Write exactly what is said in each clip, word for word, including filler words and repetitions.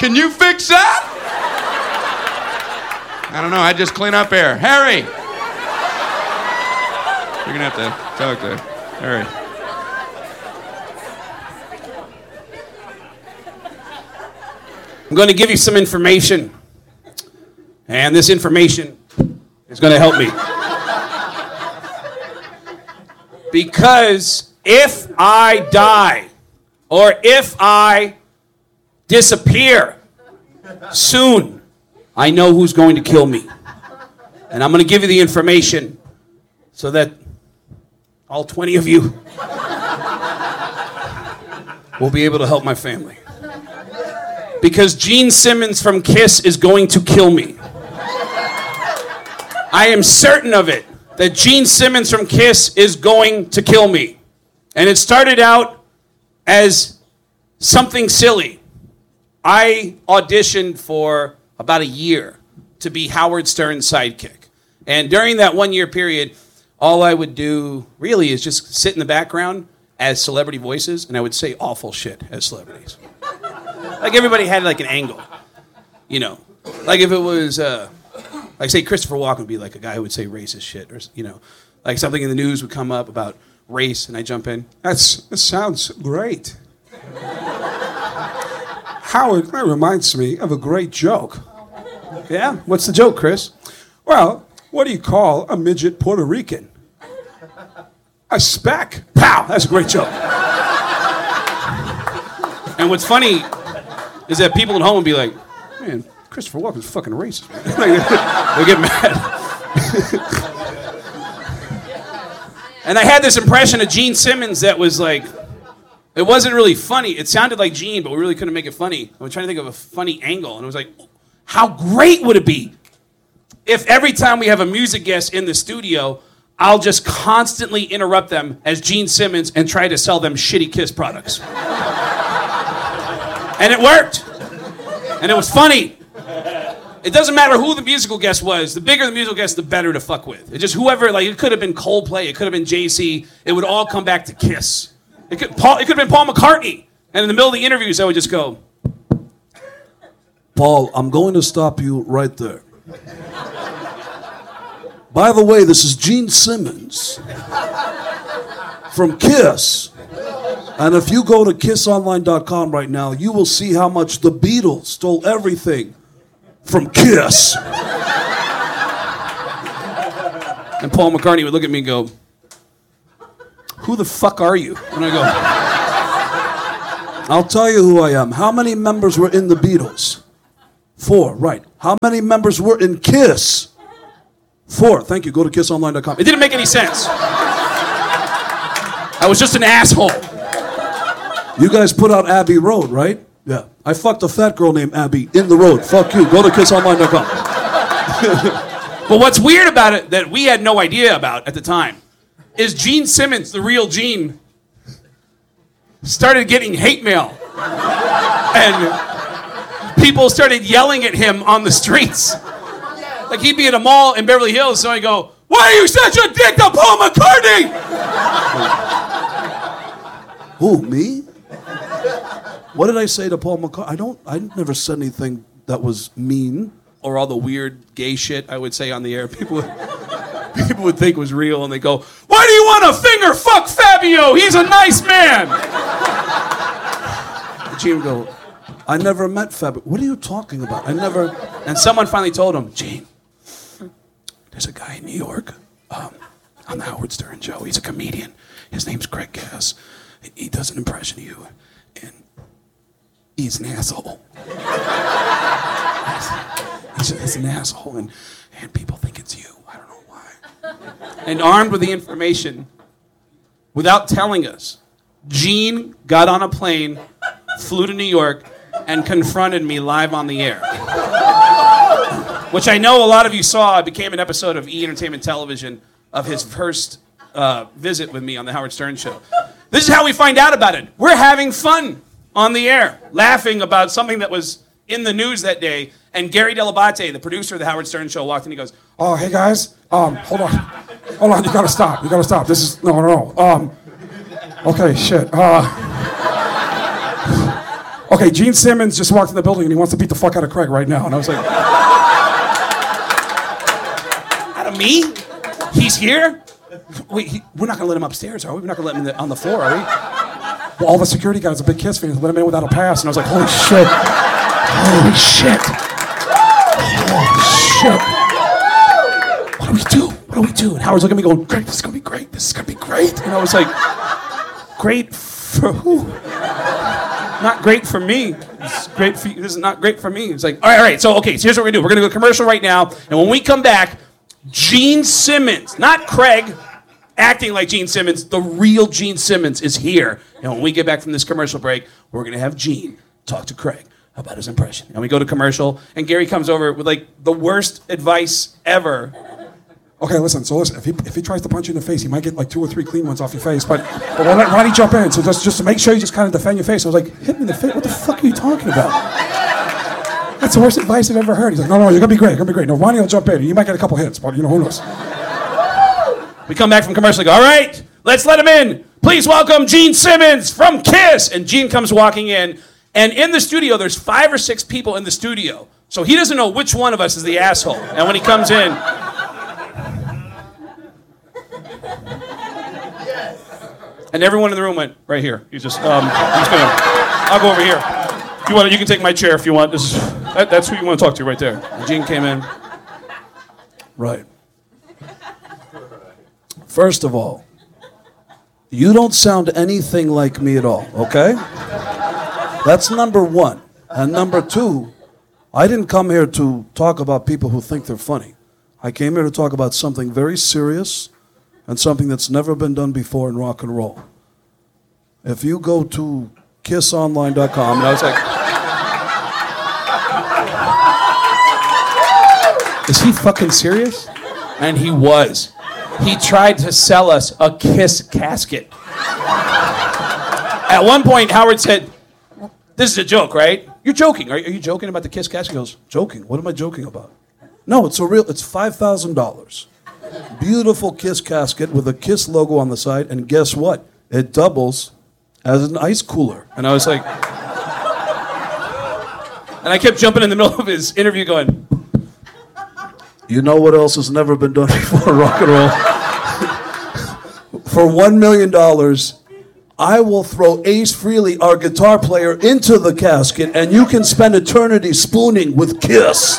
Can you fix that? I don't know. I just clean up air. Harry! You're going to have to talk to Harry. I'm going to give you some information. And this information is going to help me. Because if I die, or if I disappear soon, I know who's going to kill me. And I'm going to give you the information so that all twenty of you will be able to help my family. Because Gene Simmons from Kiss is going to kill me. I am certain of it, that Gene Simmons from Kiss is going to kill me. And it started out as something silly. I auditioned for about a year to be Howard Stern's sidekick. And during that one-year period, all I would do really is just sit in the background as celebrity voices, and I would say awful shit as celebrities. Like everybody had like an angle, you know. Like if it was, uh, like say Christopher Walken would be like a guy who would say racist shit, or you know, like something in the news would come up about race, and I jump in. That's that sounds great. Howard, that reminds me of a great joke. Yeah, what's the joke, Chris? Well, what do you call a midget Puerto Rican? A speck. Pow! That's a great joke. And what's funny is that people at home would be like, man, Christopher Walken's fucking racist. They get mad. And I had this impression of Gene Simmons that was like, it wasn't really funny. It sounded like Gene, but we really couldn't make it funny. I was trying to think of a funny angle, and it was like, how great would it be if every time we have a music guest in the studio, I'll just constantly interrupt them as Gene Simmons and try to sell them shitty Kiss products. And it worked. And it was funny. It doesn't matter who the musical guest was. The bigger the musical guest, the better to fuck with. It just whoever, like, it could have been Coldplay, it could have been Jay-Z. It would all come back to Kiss. It could, Paul, it could have been Paul McCartney. And in the middle of the interviews, I would just go, Paul, I'm going to stop you right there. By the way, this is Gene Simmons from Kiss. And if you go to kiss online dot com right now, you will see how much the Beatles stole everything from Kiss. And Paul McCartney would look at me and go, who the fuck are you? And I go, I'll tell you who I am. How many members were in the Beatles? Four, right. How many members were in Kiss? Four. Thank you. Go to kiss online dot com. It didn't make any sense. I was just an asshole. You guys put out Abbey Road, right? Yeah. I fucked a fat girl named Abby in the road. Fuck you. Go to kiss online dot com. But what's weird about it that we had no idea about at the time is Gene Simmons, the real Gene, started getting hate mail. And people started yelling at him on the streets. Like he'd be at a mall in Beverly Hills, so I go, why are you such a dick to Paul McCartney? Who, me? What did I say to Paul McCartney? I don't, I never said anything that was mean. Or all the weird gay shit I would say on the air. People would, people would think was real, and they go, why do you want to finger fuck Fabio? He's a nice man. And Gene would go, I never met Fabio. What are you talking about? I never... And someone finally told him, Gene, there's a guy in New York um, on the Howard Stern show. He's a comedian. His name's Greg Gass. He does an impression of you, and he's an asshole. he's, he's an asshole, and, and people think it's you. I don't know why. And armed with the information, without telling us, Gene got on a plane, flew to New York, and confronted me live on the air. Which I know a lot of you saw. It became an episode of E! Entertainment Television of his first uh, visit with me on the Howard Stern Show. This is how we find out about it. We're having fun on the air, laughing about something that was in the news that day. And Gary Delabate, the producer of the Howard Stern Show, walked in and he goes, Oh, hey guys, um, hold on, hold on, you gotta stop, you gotta stop. This is, no, no, no, um, okay, shit, uh, okay, Gene Simmons just walked in the building and he wants to beat the fuck out of Craig right now. And I was like, Out of me? He's here? Wait, he, we're not gonna let him upstairs, are we? We're not gonna let him in the, on the floor, are we? well, all the security guys are big Kiss fans. Let him in without a pass. And I was like, holy shit. Holy shit. Holy shit. What do we do? What do we do? And Howard's looking at me going, great, this is gonna be great. This is gonna be great. And I was like, great for who? Not great for me. It's great for you. This is not great for me. It's like, all right, all right. So, okay, so here's what we're gonna do. We're gonna go commercial right now. And when we come back, Gene Simmons, not Craig, acting like Gene Simmons, the real Gene Simmons is here. And when we get back from this commercial break, we're gonna have Gene talk to Craig about his impression. And we go to commercial, and Gary comes over with like the worst advice ever. Okay, listen, so listen, if he, if he tries to punch you in the face, he might get like two or three clean ones off your face, but, but why, don't- why don't you jump in? So just, just to make sure you just kind of defend your face. I was like, hit me in the face? What the fuck are you talking about? That's the worst advice I've ever heard. He's like, no, no, you're gonna be great, you're gonna be great. No, Ronnie will jump in, you might get a couple hits, but you know, who knows? We come back from commercial and go, all right, let's let him in. Please welcome Gene Simmons from KISS. And Gene comes walking in, and in the studio, there's five or six people in the studio. So he doesn't know which one of us is the asshole. And when he comes in, and everyone in the room went right here. He's just, um, I'm just gonna, I'll go over here. You want, you can take my chair if you want. This is, that, that's who you want to talk to right there. And Gene came in. Right. First of all, you don't sound anything like me at all, okay? That's number one. And number two, I didn't come here to talk about people who think they're funny. I came here to talk about something very serious and something that's never been done before in rock and roll. If you go to kiss online dot com, and I was like, Is he fucking serious? And he was. He tried to sell us a KISS casket. At one point, Howard said, this is a joke, right? You're joking. Are, are you joking about the KISS casket? He goes, joking? What am I joking about? No, it's a real, it's five thousand dollars. Beautiful KISS casket with a KISS logo on the side, and guess what? It doubles as an ice cooler. and I was like, and I kept jumping in the middle of his interview going, You know what else has never been done before in rock and roll? For one million dollars, I will throw Ace Frehley, our guitar player, into the casket, and you can spend eternity spooning with KISS.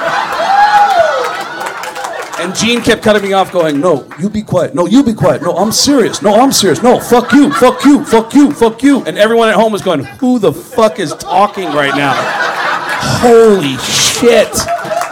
and Gene kept cutting me off going, No, you be quiet. No, you be quiet. No, I'm serious. No, I'm serious. No, fuck you, fuck you, fuck you, fuck you. and everyone at home was going, who the fuck is talking right now? Holy shit.